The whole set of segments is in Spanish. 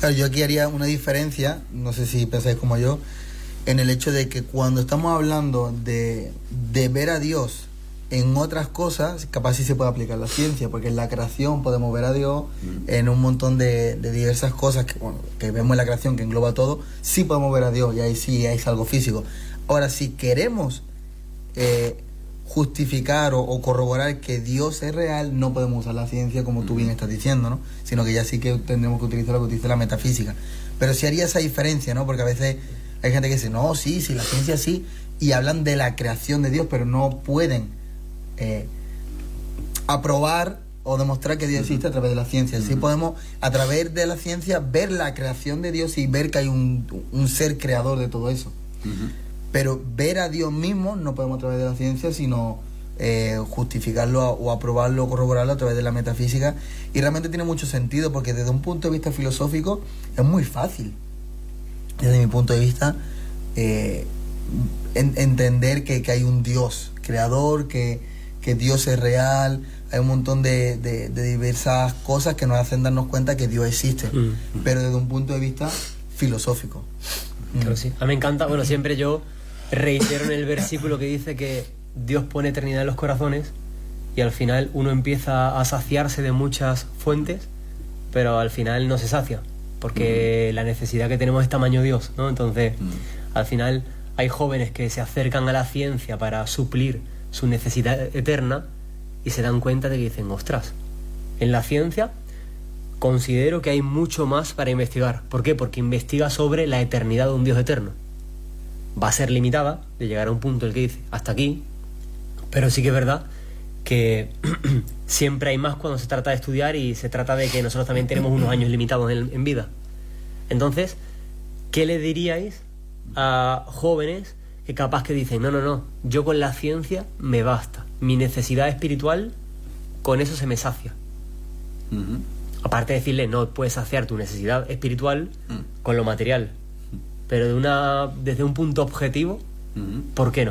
Claro, yo aquí haría una diferencia, no sé si pensáis como yo, en el hecho de que cuando estamos hablando de ver a Dios en otras cosas, capaz sí se puede aplicar la ciencia, porque en la creación podemos ver a Dios en un montón de diversas cosas que vemos en la creación, que engloba todo, sí podemos ver a Dios, y ahí sí es algo físico. Ahora, si queremos justificar o corroborar que Dios es real, no podemos usar la ciencia como tú bien estás diciendo, ¿no? Sino que ya sí que tendremos que utilizar lo que utiliza la metafísica. Pero sí haría esa diferencia, ¿no? Porque a veces hay gente que dice, no, sí, la ciencia sí, y hablan de la creación de Dios, pero no pueden aprobar o demostrar que Dios existe a través de la ciencia. Sí podemos, a través de la ciencia, ver la creación de Dios y ver que hay un ser creador de todo eso. Pero ver a Dios mismo no podemos a través de la ciencia, sino justificarlo o aprobarlo o corroborarlo a través de la metafísica. Y realmente tiene mucho sentido, porque desde un punto de vista filosófico es muy fácil, desde mi punto de vista, entender que hay un Dios creador, que Dios es real. Hay un montón de diversas cosas que nos hacen darnos cuenta que Dios existe, pero desde un punto de vista filosófico. Claro, sí. A mí me encanta, bueno, siempre yo reitero en el versículo que dice que Dios pone eternidad en los corazones, y al final uno empieza a saciarse de muchas fuentes, pero al final no se sacia, porque la necesidad que tenemos es tamaño Dios, ¿no? Entonces, al final hay jóvenes que se acercan a la ciencia para suplir su necesidad eterna y se dan cuenta de que dicen, ostras, en la ciencia considero que hay mucho más para investigar. ¿Por qué? Porque investiga sobre la eternidad de un Dios eterno. Va a ser limitada, de llegar a un punto en el que dice, hasta aquí, pero sí que es verdad que siempre hay más cuando se trata de estudiar, y se trata de que nosotros también tenemos unos años limitados en vida. Entonces, ¿qué le diríais a jóvenes que capaz que dicen, no, yo con la ciencia me basta, mi necesidad espiritual, con eso se me sacia? Aparte de decirle, no puedes saciar tu necesidad espiritual con lo material, pero desde un punto objetivo, ¿por qué no?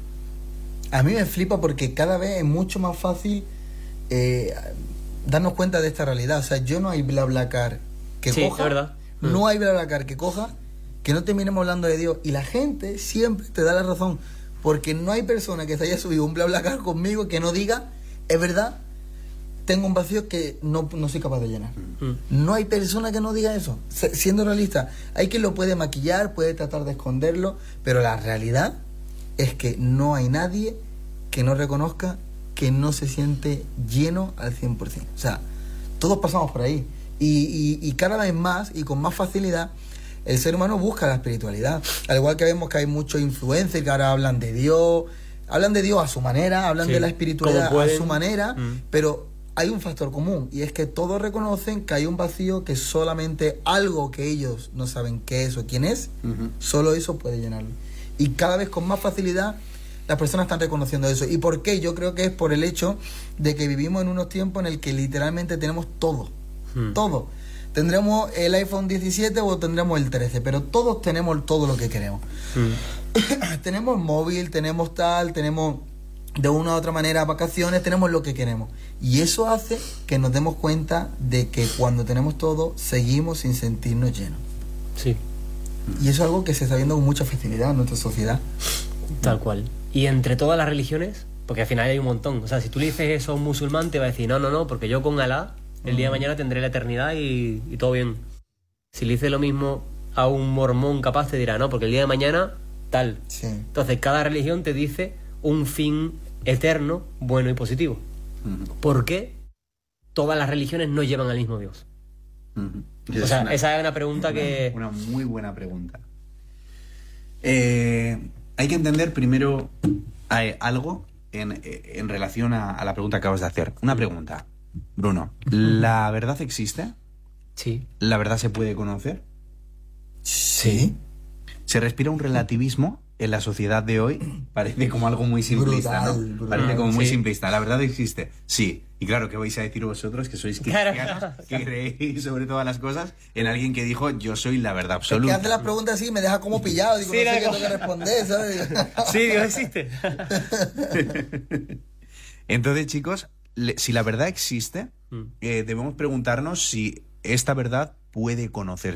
A mí me flipa porque cada vez es mucho más fácil darnos cuenta de esta realidad. O sea, yo no hay BlaBlaCar que sí, coja, es verdad. no hay BlaBlaCar que coja que no terminemos hablando de Dios, y la gente siempre te da la razón, porque no hay persona que se haya subido un BlaBlaCar conmigo que no diga, es verdad, tengo un vacío que no soy capaz de llenar. No hay persona que no diga eso. Siendo realista, hay quien lo puede maquillar, puede tratar de esconderlo, pero la realidad es que no hay nadie que no reconozca que no se siente lleno al 100%. O sea, todos pasamos por ahí. Y cada vez más y con más facilidad el ser humano busca la espiritualidad. Al igual que vemos que hay muchos influencers que ahora hablan de Dios a su manera, hablan de la espiritualidad a su manera, pero hay un factor común, y es que todos reconocen que hay un vacío, que solamente algo que ellos no saben qué es o quién es, solo eso puede llenarlo. Y cada vez con más facilidad las personas están reconociendo eso. ¿Y por qué? Yo creo que es por el hecho de que vivimos en unos tiempos en el que literalmente tenemos todo. Todo. Tendremos el iPhone 17 o tendremos el 13, pero todos tenemos todo lo que queremos. Tenemos móvil, tenemos tenemos de una u otra manera vacaciones, tenemos lo que queremos. Y eso hace que nos demos cuenta de que cuando tenemos todo, seguimos sin sentirnos llenos. Sí. Y eso es algo que se está viendo con mucha facilidad en nuestra sociedad. Tal cual. Y entre todas las religiones, porque al final hay un montón. O sea, si tú le dices eso a un musulmán, te va a decir, no, porque yo con Alá el día de mañana tendré la eternidad y todo bien. Si le dices lo mismo a un mormón, capaz te dirá, no, porque el día de mañana tal. Sí. Entonces cada religión te dice un fin eterno, bueno y positivo. ¿Por qué todas las religiones no llevan al mismo Dios? O sea, esa es una pregunta una muy buena pregunta. Hay que entender primero algo en relación a la pregunta que acabas de hacer. Una pregunta, Bruno. ¿La verdad existe? Sí. ¿La verdad se puede conocer? Sí. ¿Se respira un relativismo en la sociedad de hoy? Parece como algo muy simplista, brutal. Parece como muy simplista. ¿La verdad existe? Sí. Y claro, ¿qué vais a decir vosotros, que sois cristianos, que creéis sobre todas las cosas, en alguien que dijo, yo soy la verdad absoluta? Es que hace las preguntas así y me deja como pillado. Digo, sí, no sé qué tengo que responder, ¿sabes? Sí, Dios existe. Entonces, chicos, si la verdad existe, debemos preguntarnos si esta verdad puede conocerse.